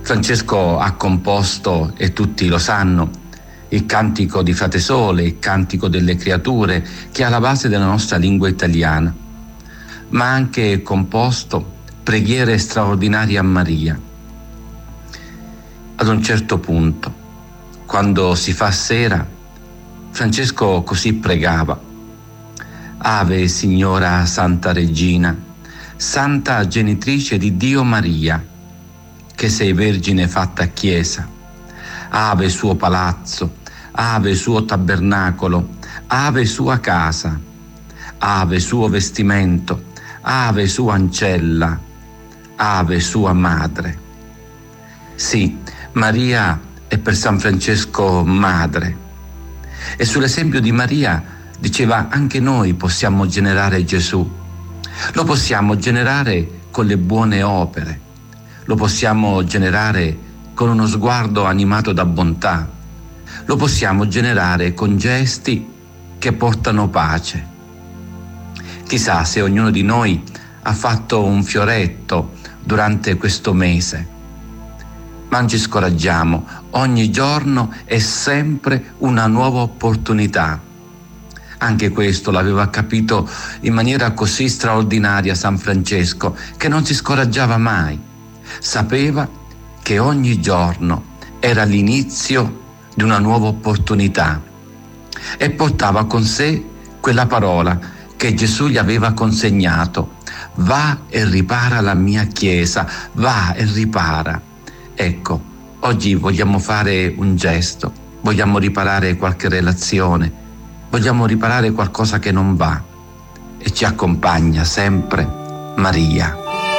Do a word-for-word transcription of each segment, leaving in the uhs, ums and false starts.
Francesco ha composto, e tutti lo sanno, il cantico di Frate Sole, il cantico delle creature, che è alla base della nostra lingua italiana, ma ha anche composto preghiere straordinarie a Maria. Ad un certo punto, quando si fa sera, Francesco così pregava: Ave Signora Santa Regina, Santa Genitrice di Dio Maria, che sei Vergine fatta Chiesa, Ave suo palazzo, Ave suo tabernacolo, Ave sua casa, Ave suo vestimento, Ave sua ancella, Ave sua madre. Sì, Maria è per San Francesco madre, e sull'esempio di Maria diceva: anche noi possiamo generare Gesù. Lo possiamo generare con le buone opere, lo possiamo generare con uno sguardo animato da bontà, lo possiamo generare con gesti che portano pace. Chissà se ognuno di noi ha fatto un fioretto durante questo mese. Ma non ci scoraggiamo, ogni giorno è sempre una nuova opportunità. Anche questo l'aveva capito in maniera così straordinaria San Francesco, che non si scoraggiava mai. Sapeva che ogni giorno era l'inizio di una nuova opportunità e portava con sé quella parola che Gesù gli aveva consegnato: va e ripara la mia Chiesa, va e ripara. Ecco, oggi vogliamo fare un gesto, vogliamo riparare qualche relazione, vogliamo riparare qualcosa che non va, e ci accompagna sempre Maria.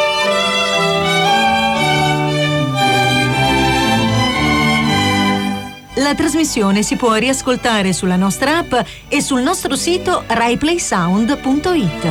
La trasmissione si può riascoltare sulla nostra app e sul nostro sito rai play sound punto it.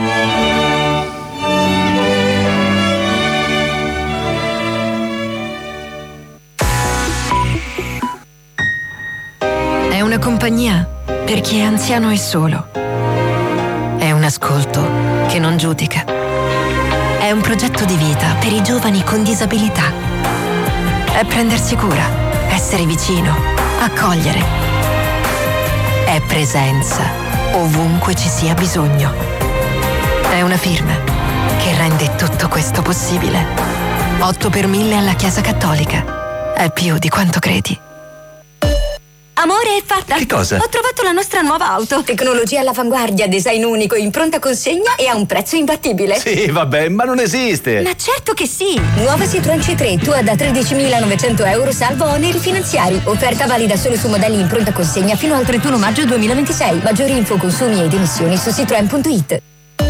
È una compagnia per chi è anziano e solo. È un ascolto che non giudica. È un progetto di vita per i giovani con disabilità. È prendersi cura, essere vicino, accogliere. È presenza ovunque ci sia bisogno. È una firma che rende tutto questo possibile. otto per mille alla Chiesa Cattolica. È più di quanto credi. Amore, è fatta! Che cosa? Ho trovato la nostra nuova auto. Tecnologia all'avanguardia, design unico, in pronta consegna e a un prezzo imbattibile. Sì, vabbè, ma non esiste! Ma certo che sì! Nuova Citroen C tre, tua da tredicimilanovecento euro salvo oneri finanziari. Offerta valida solo su modelli in pronta consegna fino al trentuno maggio duemilaventisei. Maggiori info, consumi ed emissioni su citroen punto it.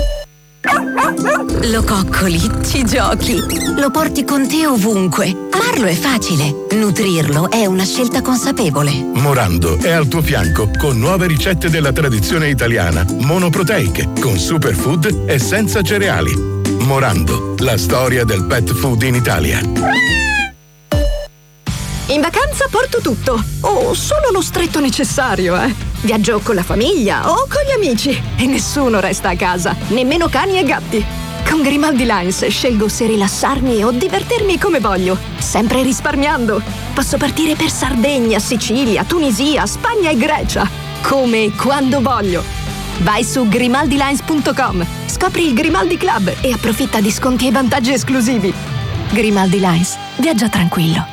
Lo coccoli, ci giochi, lo porti con te ovunque. Amarlo è facile, nutrirlo è una scelta consapevole. Morando è al tuo fianco con nuove ricette della tradizione italiana, monoproteiche, con superfood e senza cereali. Morando, la storia del pet food in Italia. In vacanza porto tutto, o solo lo stretto necessario, eh. Viaggio con la famiglia o con gli amici e nessuno resta a casa, nemmeno cani e gatti. Con Grimaldi Lines scelgo se rilassarmi o divertirmi come voglio, sempre risparmiando. Posso partire per Sardegna, Sicilia, Tunisia, Spagna e Grecia, come e quando voglio. Vai su grimaldi lines punto com, scopri il Grimaldi Club e approfitta di sconti e vantaggi esclusivi. Grimaldi Lines, viaggia tranquillo.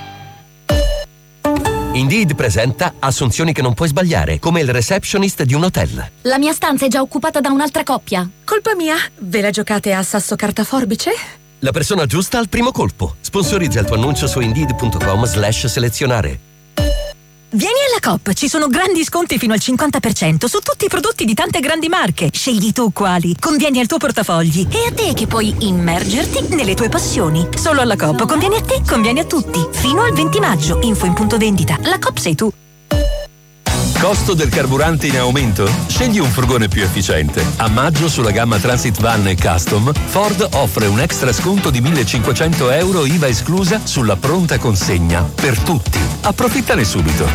Indeed presenta assunzioni che non puoi sbagliare, come il receptionist di un hotel. La mia stanza è già occupata da un'altra coppia. Colpa mia? Ve la giocate a sasso carta forbice? La persona giusta al primo colpo. Sponsorizza il tuo annuncio su indeed punto com slash selezionare. Vieni alla Coop, ci sono grandi sconti fino al cinquanta per cento su tutti i prodotti di tante grandi marche. Scegli tu quali, convieni al tuo portafogli. E a te che puoi immergerti nelle tue passioni. Solo alla Coop, convieni a te, convieni a tutti. Fino al venti maggio, info in punto vendita. La Coop sei tu. Costo del carburante in aumento? Scegli un furgone più efficiente. A maggio sulla gamma Transit Van e Custom, Ford offre un extra sconto di millecinquecento euro I V A esclusa sulla pronta consegna per tutti. Approfittane subito.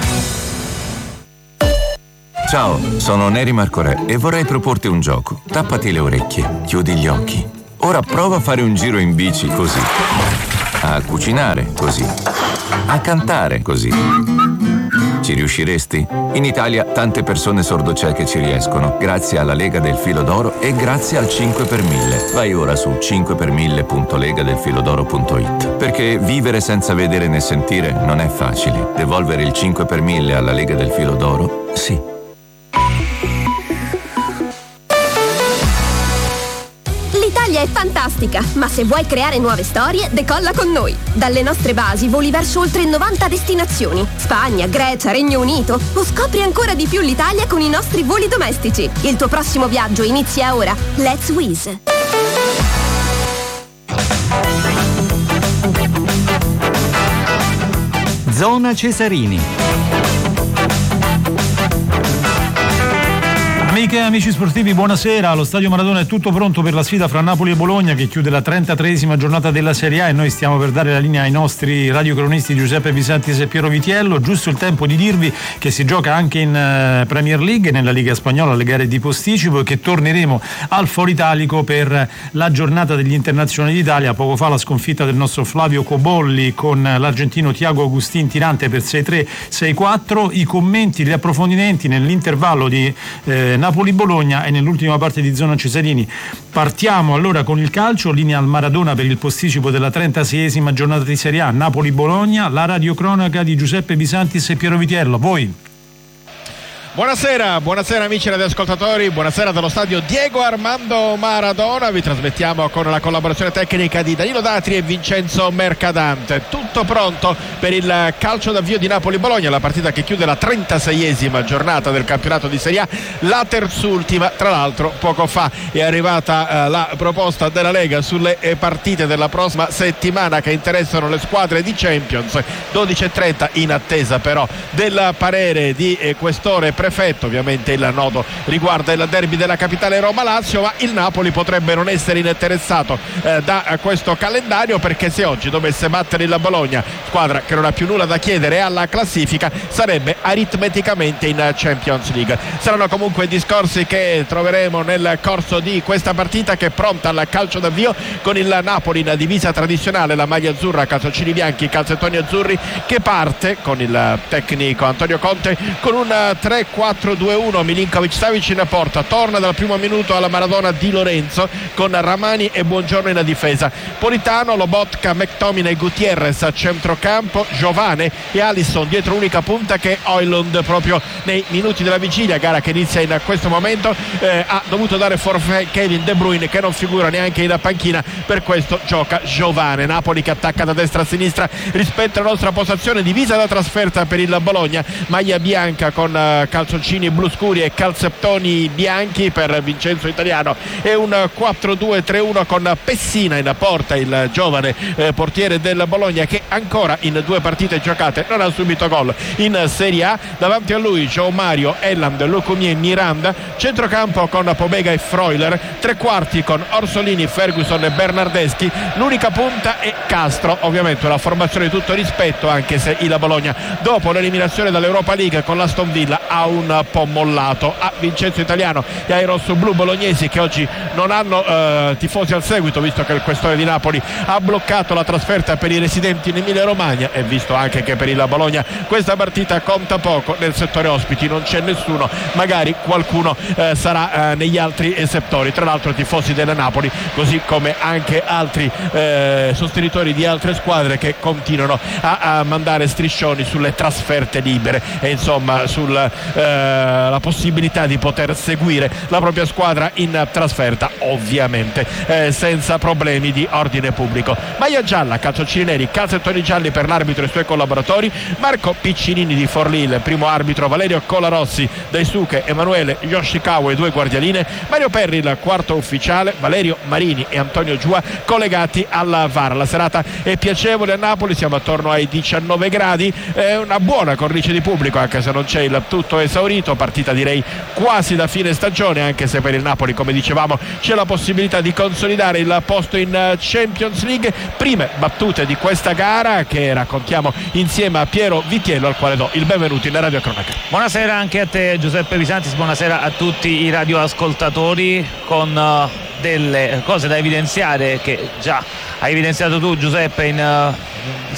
Ciao, sono Neri Marcorè e vorrei proporti un gioco. Tappati le orecchie, chiudi gli occhi. Ora prova a fare un giro in bici così. a cucinare così, a cantare così. Ci riusciresti? In Italia tante persone sordocieche ci riescono, grazie alla Lega del Filo d'Oro e grazie al cinque per mille. Vai ora su cinque per mille punto lega del filodoro punto it. Perché vivere senza vedere né sentire non è facile. Devolvere il cinque per mille alla Lega del Filo d'Oro, sì. L'Italia è fantastica, ma se vuoi creare nuove storie, decolla con noi. Dalle nostre basi voli verso oltre novanta destinazioni. Spagna, Grecia, Regno Unito. O scopri ancora di più l'Italia con i nostri voli domestici. Il tuo prossimo viaggio inizia ora. Let's Wizz. Zona Cesarini. Amiche e amici sportivi, buonasera. Allo Stadio Maradona è tutto pronto per la sfida fra Napoli e Bologna, che chiude la trentatreesima giornata della Serie A, e noi stiamo per dare la linea ai nostri radiocronisti Giuseppe Bisantis e Piero Vitiello. Giusto il tempo di dirvi che si gioca anche in Premier League, nella Liga Spagnola, le gare di posticipo, e che torneremo al Foro Italico per la giornata degli internazionali d'Italia. Poco fa la sconfitta del nostro Flavio Cobolli con l'argentino Thiago Agustin tirante per sei tre sei quattro. I commenti, gli approfondimenti nell'intervallo di eh, Napoli-Bologna e nell'ultima parte di Zona Cesarini. Partiamo allora con il calcio, linea al Maradona per il posticipo della trentaseiesima giornata di Serie A, Napoli-Bologna, la radiocronaca di Giuseppe Bisantis e Piero Vitiello. Voi. Buonasera, buonasera amici radioascoltatori, buonasera dallo stadio Diego Armando Maradona. Vi trasmettiamo con la collaborazione tecnica di Danilo Datri e Vincenzo Mercadante. Tutto pronto per il calcio d'avvio di Napoli-Bologna, la partita che chiude la trentaseiesima giornata del campionato di Serie A, la terzultima. Tra l'altro poco fa è arrivata eh, la proposta della Lega sulle eh, partite della prossima settimana che interessano le squadre di Champions. Dodici e trenta in attesa però del parere di eh, questore prefetto. Ovviamente il nodo riguarda il derby della capitale Roma-Lazio, ma il Napoli potrebbe non essere interessato eh, da questo calendario, perché se oggi dovesse battere il Bologna, squadra che non ha più nulla da chiedere alla classifica, sarebbe aritmeticamente in Champions League. Saranno comunque discorsi che troveremo nel corso di questa partita, che è pronta al calcio d'avvio con il Napoli in divisa tradizionale, la maglia azzurra, calzoncini bianchi, calzettoni azzurri, che parte con il tecnico Antonio Conte con un tre quattro due uno. Milinkovic Savic in porta, torna dal primo minuto alla Maradona Di Lorenzo con Ramani e Buongiorno in difesa, Politano, Lobotka, McTominay, Gutierrez a centrocampo, Giovane e Alisson dietro unica punta, che Højlund proprio nei minuti della vigilia, gara che inizia in questo momento, eh, ha dovuto dare forfait Kevin De Bruyne, che non figura neanche in panchina, per questo gioca Giovane. Napoli che attacca da destra a sinistra rispetto alla nostra postazione, divisa da trasferta per il Bologna, maglia bianca con uh, calzoncini blu scuri e calzettoni bianchi per Vincenzo Italiano, e un quattro due tre uno con Pessina in porta, il giovane eh, portiere del Bologna, che ancora in due partite giocate non ha subito gol in Serie A. Davanti a lui João Mario, Elland, Lucumie e Miranda, centrocampo con Pobega e Freuler, tre quarti con Orsolini, Ferguson e Bernardeschi, l'unica punta è Castro. Ovviamente una formazione di tutto rispetto, anche se il Bologna dopo l'eliminazione dall'Europa League con l'Aston Villa ha un po' mollato. A Vincenzo Italiano e ai rossoblu bolognesi, che oggi non hanno eh, tifosi al seguito, visto che il questore di Napoli ha bloccato la trasferta per i residenti in Emilia Romagna, e visto anche che per il Bologna questa partita conta poco, nel settore ospiti non c'è nessuno, magari qualcuno eh, sarà eh, negli altri eh, settori. Tra l'altro tifosi del Napoli, così come anche altri eh, sostenitori di altre squadre, che continuano a, a mandare striscioni sulle trasferte libere e insomma sulla eh, possibilità di poter seguire la propria squadra in trasferta, ovviamente eh, senza problemi di ordine pubblico. Maglia gialla, calzoncini neri, calzettoni gialli per l'arbitro e i suoi collaboratori, Marco Piccinini di Forlì, il primo arbitro, Valerio Colarossi, Daisuke, Emanuele Yoshikawa e due guardialine, Mario Perri il quarto ufficiale, Valerio Marini e Antonio Giua collegati alla V A R. La serata è piacevole a Napoli, siamo attorno ai diciannove gradi, è una buona cornice di pubblico, anche se non c'è il tutto esaurito. Partita direi quasi da fine stagione, anche se per il Napoli, come dicevamo, c'è la possibilità di consolidare il posto in Champions League. Prime battute di questa gara che raccontiamo insieme a Piero Vitiello, al quale do il benvenuto in Radio Cronaca. Buonasera anche a te Giuseppe Bisantis, buonasera a tutti i radioascoltatori, con uh, delle cose da evidenziare che già hai evidenziato tu, Giuseppe, in uh,